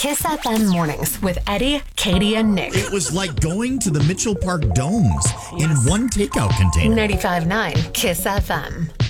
Kiss FM Mornings with Eddie, Katie, and Nick. It was like going to the Mitchell Park Domes in one takeout container. 95.9 Kiss FM.